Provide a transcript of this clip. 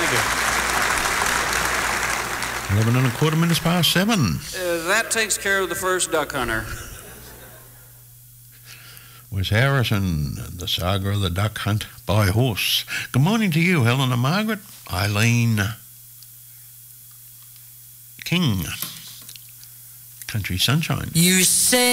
you. 11 and a quarter minutes past 7. That takes care of the first duck hunter. Wes Harrison, The Saga of the Duck Hunt by Horse. Good morning to you, Helen and Margaret. Eileen King, Country Sunshine. You say